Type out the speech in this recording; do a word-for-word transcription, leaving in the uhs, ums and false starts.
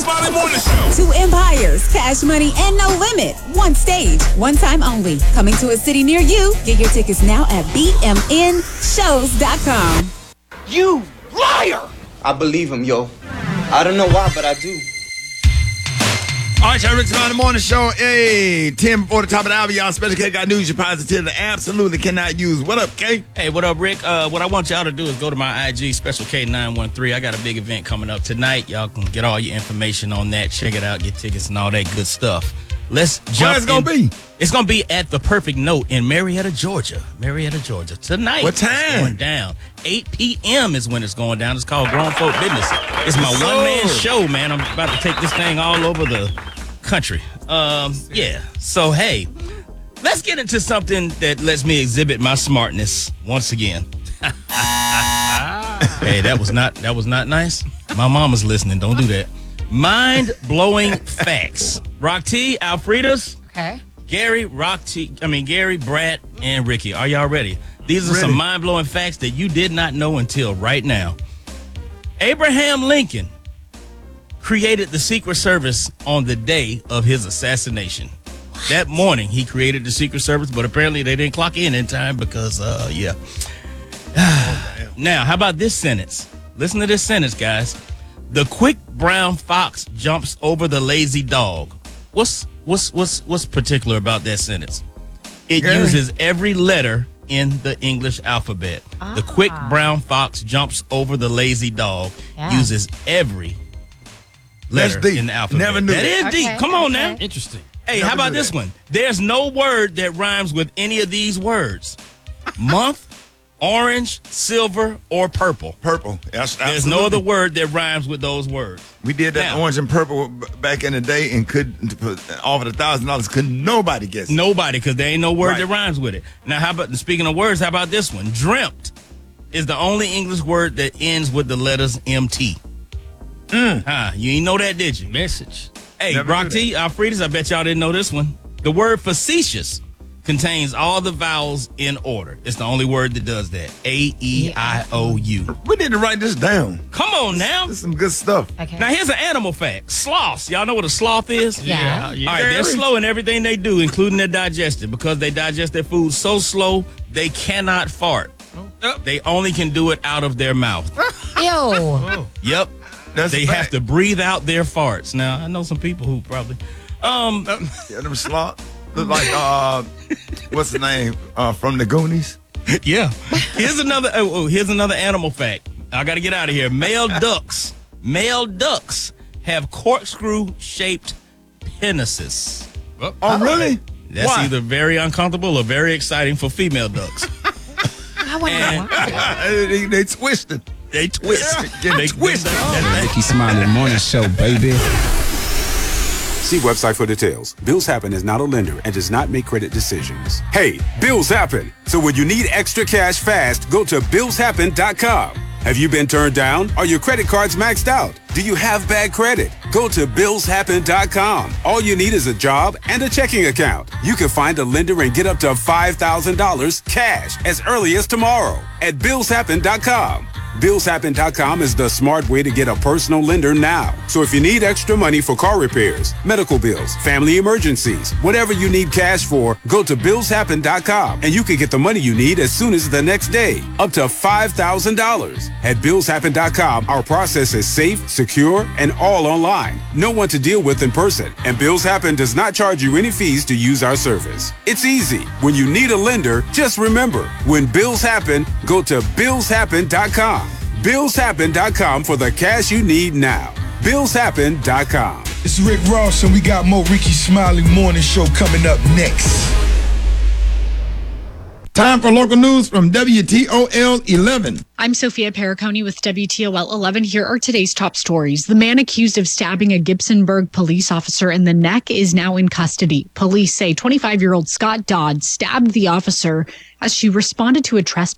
Smiley Morning Show. Two empires, cash money, and no limit. One stage, one time only. Coming to a city near you. Get your tickets now at b m n shows dot com. You liar! I believe him, yo. I don't know why, but I do. All right, y'all, Rick Smiley Morning Show. Hey, ten before the top of the hour, y'all. Special K got news you positively absolutely cannot use. What up, K? Hey, what up, Rick? Uh, what I want y'all to do is go to my I G, Special K nine one three. I got a big event coming up tonight. Y'all can get all your information on that. Check it out, get tickets and all that good stuff. Let's jump Where's it going to be? It's going to be at the Perfect Note in Marietta, Georgia. Marietta, Georgia. Tonight. What time? It's going down. eight p.m. is when it's going down. It's called Grown Folk Business. It's my So- one-man show, man. I'm about to take this thing all over the country. Um, yeah. So, hey, let's get into something that lets me exhibit my smartness once again. Hey, that was not that was not nice. My mama's listening. Don't do that. Mind-blowing facts. Rock T, Alfredas, Okay. Gary, Rock T, I mean Gary, Brad, and Ricky. Are y'all ready? These are Ready. some mind-blowing facts that you did not know until right now. Abraham Lincoln created the Secret Service on the day of his assassination. What? That morning, he created the Secret Service, but apparently they didn't clock in in time because, uh, yeah. Now, how about this sentence? Listen to this sentence, guys. The quick brown fox jumps over the lazy dog. What's what's what's what's particular about that sentence? It Gary. uses every letter in the English alphabet. Ah. The quick brown fox jumps over the lazy dog. Yeah. Uses every letter That's deep. in the alphabet. Never knew That that. is Okay, deep. Come on okay. now. Interesting. Hey, Never how about knew this that. one? There's no word that rhymes with any of these words. Month, orange, silver, or purple. Purple. That's There's no other word that rhymes with those words. We did that Now. orange and purple b- back in the day and couldn't put offered a thousand dollars. Couldn't nobody guess it. Nobody, because there ain't no word Right. that rhymes with it. Now, how about, speaking of words, how about this one? Dreamt is the only English word that ends with the letters M T. Mm. Huh, you ain't know that, did you? Message. Hey, Never Rock knew T, Alfredas, I bet y'all didn't know this one. The word facetious contains all the vowels in order. It's the only word that does that. A E I O U. We need to write this down. Come on now. This is some good stuff. Okay. Now, here's an animal fact. Sloths. Y'all know what a sloth is? Yeah. Yeah. All right, they're slow in everything they do, including their digestion, because they digest their food so slow they cannot fart. They only can do it out of their mouth. Ew. Yep. That's They a have fact. to breathe out their farts. Now, I know some people who probably. Um, Yeah, them sloth. Look like uh, what's the name uh, from the Goonies? yeah. Here's another. Oh, oh, here's another animal fact. I got to get out of here. Male ducks. Male ducks have corkscrew-shaped penises. Oh, really? That's Why? either very uncomfortable or very exciting for female ducks. I wonder And- why. they, they twisted. They twist. Get they twisted. Ricky Smiley Morning Show, baby. See website for details. Bills Happen is not a lender and does not make credit decisions. Hey, bills happen. So when you need extra cash fast, go to bills happen dot com. Have you been turned down? Are your credit cards maxed out? Do you have bad credit? Go to bills happen dot com. All you need is a job and a checking account. You can find a lender and get up to five thousand dollars cash as early as tomorrow at bills happen dot com. bills happen dot com is the smart way to get a personal lender now. So if you need extra money for car repairs, medical bills, family emergencies, whatever you need cash for, go to bills happen dot com and you can get the money you need as soon as the next day, up to five thousand dollars. At bills happen dot com, our process is safe, secure, and all online. No one to deal with in person, and Bills Happen does not charge you any fees to use our service. It's easy. When you need a lender, just remember, when bills happen, go to bills happen dot com. bills happen dot com for the cash you need now. bills happen dot com. It's Rick Ross, and we got more Ricky Smiley Morning Show coming up next. Time for local news from W T O L eleven. I'm Sophia Pericone with W T O L eleven. Here are today's top stories. The man accused of stabbing a Gibsonburg police officer in the neck is now in custody. Police say twenty-five-year-old Scott Dodd stabbed the officer as she responded to a trespass.